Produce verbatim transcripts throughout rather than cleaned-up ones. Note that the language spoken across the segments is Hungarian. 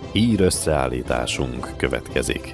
Hír összeállításunk következik.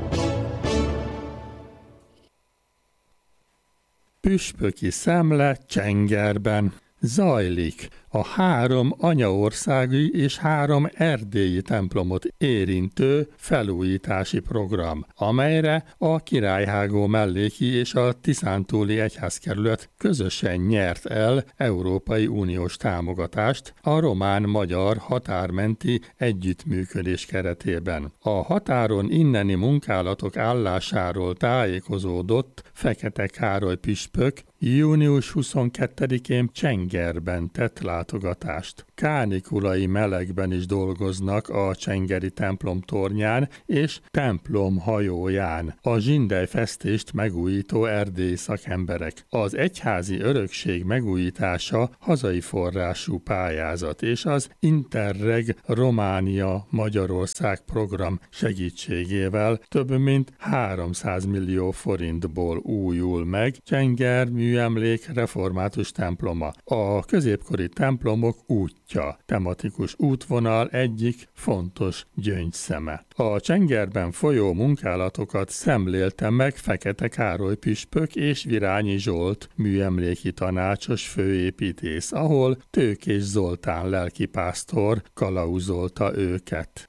Püspöki szemle Csengerben zajlik. A három anyaországi és három erdélyi templomot érintő felújítási program, amelyre a Királyhágó melléki és a Tiszántúli egyházkerület közösen nyert el Európai Uniós támogatást a román-magyar határmenti együttműködés keretében. A határon inneni munkálatok állásáról tájékozódott Fekete Károly püspök június huszonkettedikén Csengerben tett látogatást. Kánikulai melegben is dolgoznak a csengeri templom tornyán és templom hajóján, a zsindelyfesztést megújító erdélyi szakemberek. Az egyházi örökség megújítása hazai forrású pályázat, és az Interreg Románia-Magyarország program segítségével több mint háromszáz millió forintból újul meg Csenger műemlék református temploma. A középkori templomok útja, tematikus útvonal egyik fontos gyöngyszeme. A Csengerben folyó munkálatokat szemlélte meg Fekete Károly püspök és Virányi Zsolt műemléki tanácsos főépítész, ahol Tőkés Zoltán lelkipásztor kalauzolta őket.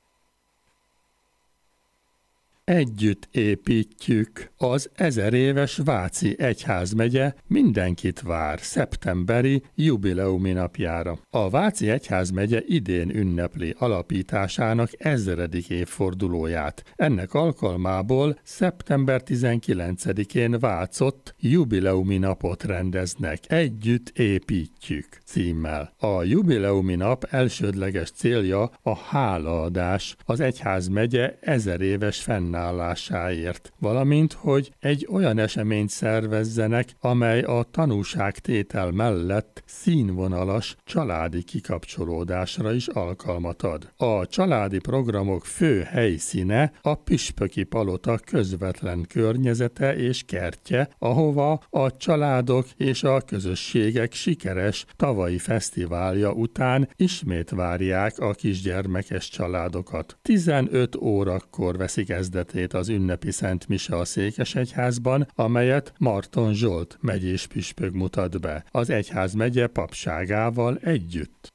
Együtt építjük. Az ezer éves Váci Egyházmegye mindenkit vár szeptemberi jubileumi napjára. A Váci Egyházmegye idén ünnepli alapításának ezredik évfordulóját. Ennek alkalmából szeptember tizenkilencedikén Vácott jubileumi napot rendeznek. Együtt építjük címmel. A jubileumi nap elsődleges célja a hálaadás az Egyházmegye ezer éves fennállásáért, valamint, hogy egy olyan eseményt szervezzenek, amely a tanúságtétel mellett színvonalas családi kikapcsolódásra is alkalmat ad. A családi programok fő helyszíne a püspöki palota közvetlen környezete és kertje, ahova a családok és a közösségek sikeres tavalyi fesztiválja után ismét várják a kisgyermekes családokat. tizenöt órakor veszi kezdetét az ünnepi Szent Mise a Székesegyházban, amelyet Marton Zsolt megyés püspök mutat be, az egyházmegye papságával együtt.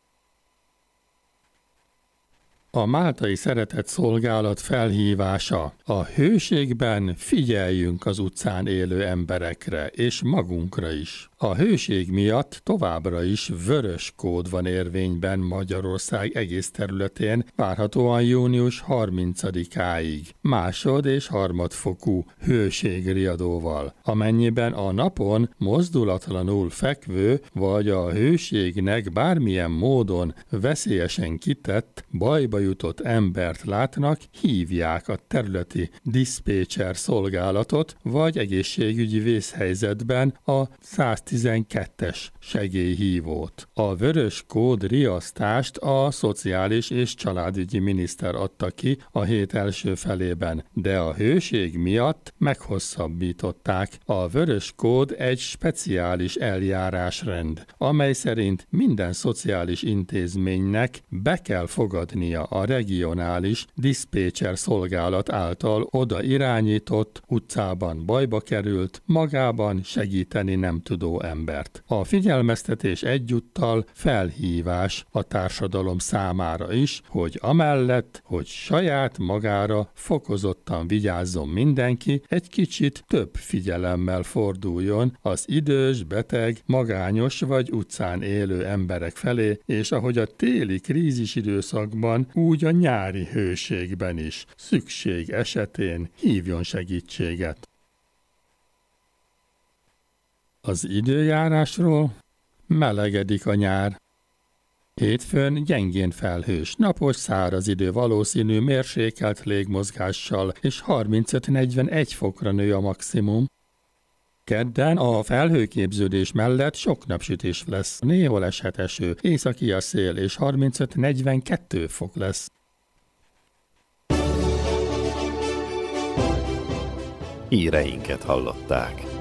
A máltai szeretett szolgálat felhívása. A hőségben figyeljünk az utcán élő emberekre, és magunkra is. A hőség miatt továbbra is vörös kód van érvényben Magyarország egész területén, várhatóan június harmincadikáig, másod- és harmadfokú hőségriadóval. Amennyiben a napon mozdulatlanul fekvő, vagy a hőségnek bármilyen módon veszélyesen kitett, bajba jutott embert látnak, hívják a területi diszpécser szolgálatot, vagy egészségügyi vészhelyzetben a száztizenkettes segélyhívót. A vörös kód riasztást a Szociális és Családügyi miniszter adta ki a hét első felében, de a hőség miatt meghosszabbították. A vörös kód egy speciális eljárásrend, amely szerint minden szociális intézménynek be kell fogadnia a regionális diszpécser szolgálat által oda irányított, utcában bajba került, magában segíteni nem tudó embert. A figyelmeztetés egyúttal felhívás a társadalom számára is, hogy amellett, hogy saját magára fokozottan vigyázzon mindenki, egy kicsit több figyelemmel forduljon az idős, beteg, magányos vagy utcán élő emberek felé, és ahogy a téli krízis időszakban, úgy a nyári hőségben is szükség esetén hívjon segítséget. Az időjárásról: melegedik a nyár. Hétfőn gyengén felhős, napos száraz idő valószínű mérsékelt légmozgással, és harmincöt-negyvenegy fokra nő a maximum. Kedden a felhőképződés mellett sok napsütés lesz, néhol eshet eső, északi a szél, és harmincöt-negyvenkettő fok lesz. Híreinket hallották.